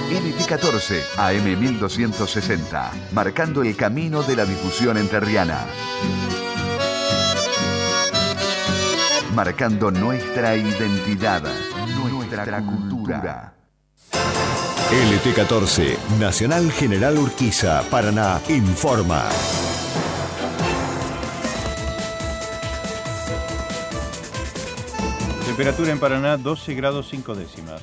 LT14, AM 1260, marcando el camino de la difusión entrerriana. Marcando nuestra identidad, nuestra cultura. LT14, Nacional General Urquiza, Paraná, informa. Temperatura en Paraná, 12 grados 5 décimas.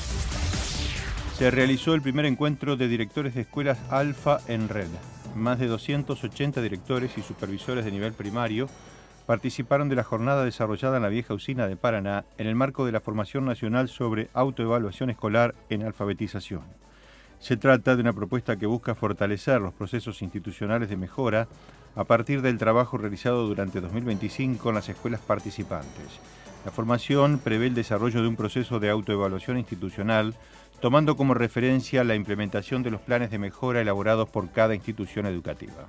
Se realizó el primer encuentro de directores de escuelas Alfa en Red. Más de 280 directores y supervisores de nivel primario participaron de la jornada desarrollada en la vieja usina de Paraná en el marco de la formación nacional sobre autoevaluación escolar en alfabetización. Se trata de una propuesta que busca fortalecer los procesos institucionales de mejora a partir del trabajo realizado durante 2025 en las escuelas participantes. La formación prevé el desarrollo de un proceso de autoevaluación institucional, tomando como referencia la implementación de los planes de mejora elaborados por cada institución educativa.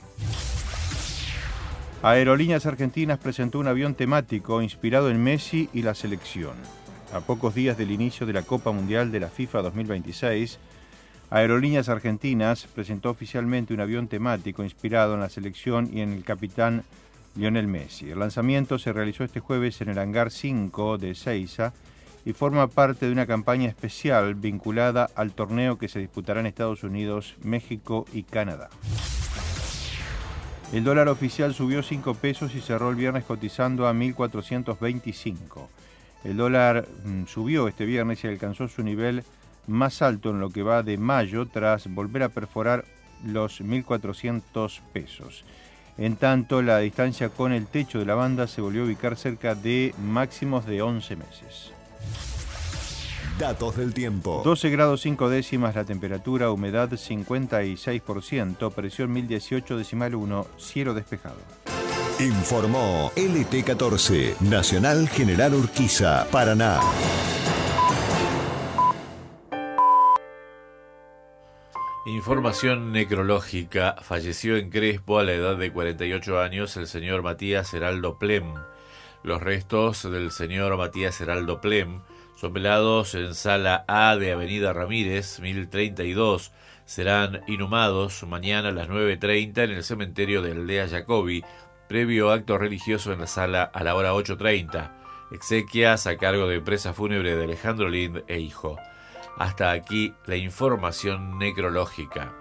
Aerolíneas Argentinas presentó un avión temático inspirado en Messi y la selección. A pocos días del inicio de la Copa Mundial de la FIFA 2026, Aerolíneas Argentinas presentó oficialmente un avión temático inspirado en la selección y en el capitán Lionel Messi. El lanzamiento se realizó este jueves en el hangar 5 de Ezeiza y forma parte de una campaña especial vinculada al torneo que se disputará en Estados Unidos, México y Canadá. El dólar oficial subió 5 pesos y cerró el viernes cotizando a 1.425. El dólar subió este viernes y alcanzó su nivel más alto en lo que va de mayo tras volver a perforar los 1.400 pesos. En tanto, la distancia con el techo de la banda se volvió a ubicar cerca de máximos de 11 meses. Datos del tiempo. 12 grados 5 décimas la temperatura, humedad 56%, presión 1018,1, cielo despejado. Informó LT14, Nacional General Urquiza, Paraná. Información necrológica. Falleció en Crespo a la edad de 48 años el señor Matías Heraldo Plem. Los restos del señor Matías Heraldo Plem son velados en Sala A de Avenida Ramírez, 1032. Serán inhumados mañana a las 9:30 en el cementerio de Aldea Jacobi, previo acto religioso en la sala a la hora 8:30. Exequias a cargo de empresa fúnebre de Alejandro Lind e hijo. Hasta aquí la información necrológica.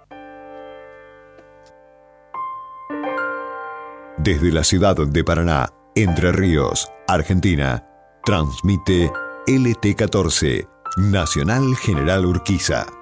Desde la ciudad de Paraná, Entre Ríos, Argentina, transmite LT14, Nacional General Urquiza.